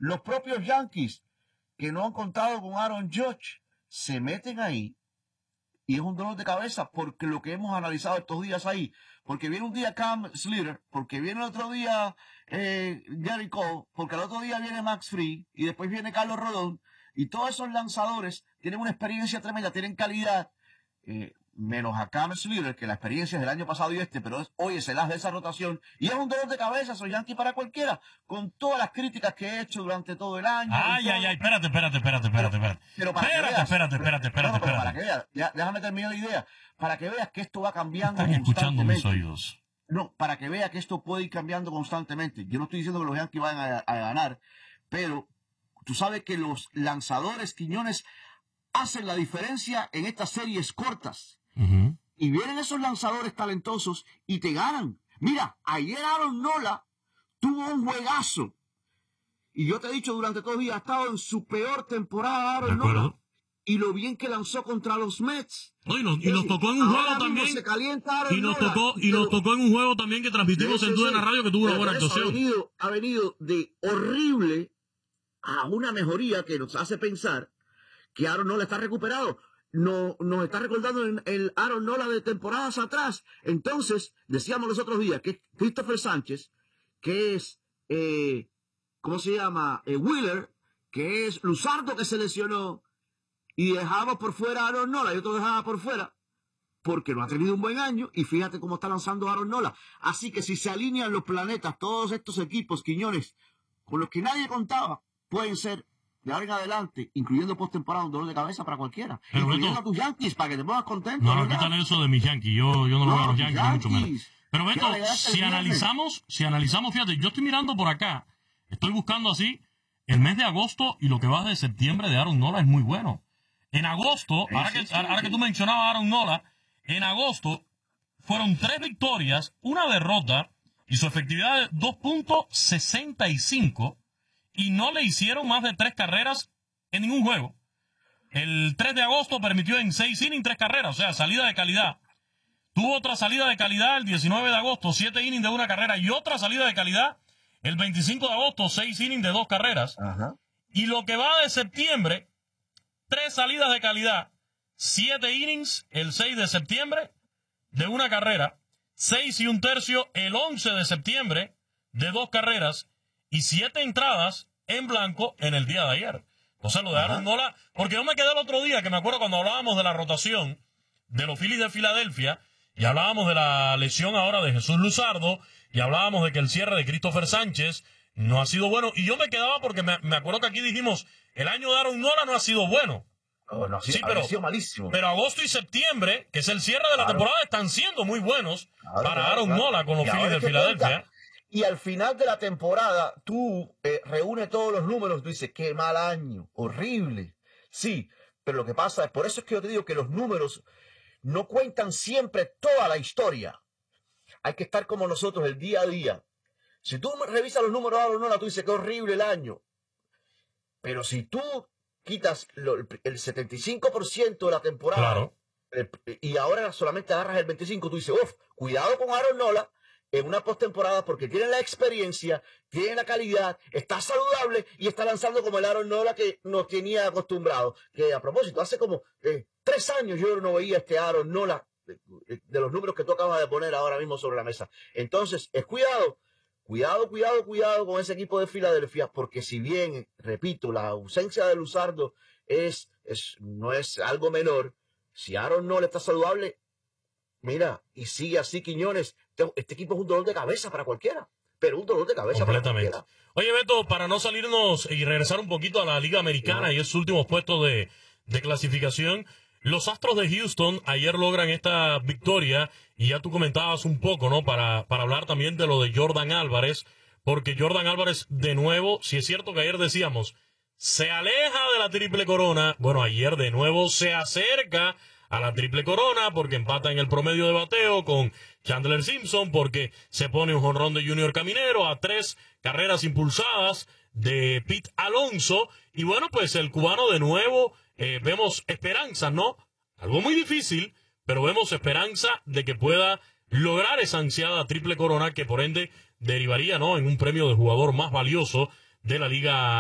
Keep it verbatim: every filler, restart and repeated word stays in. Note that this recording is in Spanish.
Los propios Yankees, que no han contado con Aaron Judge, se meten ahí. Y es un dolor de cabeza porque lo que hemos analizado estos días ahí, porque viene un día Cam Slater, porque viene el otro día eh, Gary Cole, porque el otro día viene Max Fried y después viene Carlos Rodón, y todos esos lanzadores tienen una experiencia tremenda, tienen calidad, eh, menos a Cam Slater, que la experiencia es del año pasado y este, pero es, hoy es el as de esa rotación, y es un dolor de cabeza, soy Yankee para cualquiera, con todas las críticas que he hecho durante todo el año. Ay, ay, ay, espérate, espérate, espérate, espérate, espérate. Pero para espérate, veas, espérate, espérate, espérate, no, no, espérate. Para que veas, ya, déjame terminar la idea, para que veas que esto va cambiando Están escuchando mis constantemente. oídos. No, para que vea que esto puede ir cambiando constantemente. Yo no estoy diciendo que los Yankees vayan a, a ganar, pero tú sabes que los lanzadores, Quiñones, hacen la diferencia en estas series cortas. Uh-huh. Y vienen esos lanzadores talentosos y te ganan. Mira, ayer Aaron Nola tuvo un juegazo. Y yo te he dicho durante todo el día, ha estado en su peor temporada Aaron Nola. Y lo bien que lanzó contra los Mets. No, y, nos, y nos tocó en un juego también. Se calienta Aaron y nos Nola, tocó y nos tocó en un juego también que transmitimos en Duna Radio, que tuvo una buena actuación. Ha venido, ha venido de horrible a una mejoría que nos hace pensar que Aaron Nola está recuperado. No, nos está recordando el, el Aaron Nola de temporadas atrás. Entonces, decíamos los otros días que Christopher Sánchez, que es, eh, ¿cómo se llama? Eh, Wheeler, que es Luzardo que se lesionó, y dejaba por fuera a Aaron Nola, yo te dejaba por fuera, porque no ha tenido un buen año, y fíjate cómo está lanzando Aaron Nola. Así que si se alinean los planetas, todos estos equipos, Quiñones, con los que nadie contaba, pueden ser, de ahora en adelante, incluyendo postemporada, un dolor de cabeza para cualquiera. Pero incluyendo Beto, a tus Yankees, para que te pongas contento. No, no, quítale eso de mis Yankees. Yo, yo no, no lo veo a los Yankees, Yankees, mucho menos. Pero Beto, si analizamos, si analizamos, fíjate, yo estoy mirando por acá, estoy buscando así, el mes de agosto y lo que va de septiembre de Aaron Nola es muy bueno. En agosto, sí, ahora, sí, que, sí, ahora sí. que tú mencionabas a Aaron Nola, en agosto fueron tres victorias, una derrota y su efectividad de dos punto sesenta y cinco y no le hicieron más de tres carreras en ningún juego. El tres de agosto permitió en seis innings tres carreras, o sea, salida de calidad. Tuvo otra salida de calidad el diecinueve de agosto, siete innings de una carrera, y otra salida de calidad el veinticinco de agosto, seis innings de dos carreras. Ajá. Y lo que va de septiembre, tres salidas de calidad, siete innings el seis de septiembre de una carrera, seis y un tercio el once de septiembre de dos carreras y siete entradas en blanco en el día de ayer. Entonces lo de Aaron Nola, porque yo me quedé el otro día, que me acuerdo cuando hablábamos de la rotación de los Phillies de Filadelfia, y hablábamos de la lesión ahora de Jesús Luzardo, y hablábamos de que el cierre de Christopher Sánchez no ha sido bueno, y yo me quedaba porque me, me acuerdo que aquí dijimos, el año de Aaron Nola no ha sido bueno. Oh, no, sí, Sí, pero, ha sido malísimo. pero agosto y septiembre, que es el cierre de la Claro. temporada, están siendo muy buenos Claro, para claro, Aaron claro. Nola con los Y Phillies ahora de es que Filadelfia. cuenta. Y al final de la temporada, tú eh, reúnes todos los números, tú dices, qué mal año, horrible. Sí, pero lo que pasa es, por eso es que yo te digo que los números no cuentan siempre toda la historia. Hay que estar como nosotros el día a día. Si tú revisas los números ahora, no, tú dices, qué horrible el año. Pero si tú quitas lo, el setenta y cinco por ciento de la temporada, Claro. eh, y ahora solamente agarras el veinticinco por ciento, tú dices, uff, cuidado con Aaron Nola en una postemporada porque tiene la experiencia, tiene la calidad, está saludable y está lanzando como el Aaron Nola que nos tenía acostumbrado. Que a propósito, hace como eh, tres años yo no veía este Aaron Nola de, de los números que tú acabas de poner ahora mismo sobre la mesa. Entonces, es cuidado, cuidado, cuidado, cuidado con ese equipo de Filadelfia, porque si bien, repito, la ausencia de Luzardo es, es, no es algo menor, si Aaron Nola está saludable, mira, y sigue así Quiñones, este, este equipo es un dolor de cabeza para cualquiera, pero un dolor de cabeza Completamente. para cualquiera. Oye, Beto, para no salirnos y regresar un poquito a la Liga Americana Ajá. y esos últimos puestos de, de clasificación, los Astros de Houston ayer logran esta victoria y ya tú comentabas un poco, ¿no? Para, para hablar también de lo de Jordan Álvarez, porque Jordan Álvarez, de nuevo, si es cierto que ayer decíamos, se aleja de la triple corona, bueno, ayer de nuevo se acerca a la triple corona porque empata en el promedio de bateo con Chandler Simpson, porque se pone un jonrón de Junior Caminero a tres carreras impulsadas de Pete Alonso, y bueno, pues el cubano de nuevo, eh, vemos esperanzas, ¿no? Algo muy difícil, pero vemos esperanza de que pueda lograr esa ansiada triple corona que por ende derivaría, ¿no?, en un premio de jugador más valioso de la Liga